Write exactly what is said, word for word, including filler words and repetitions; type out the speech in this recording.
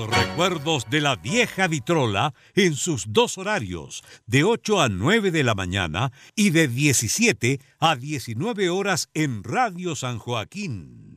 Recuerdos de la vieja vitrola en sus dos horarios, de ocho a nueve de la mañana y de diecisiete a diecinueve horas en Radio San Joaquín.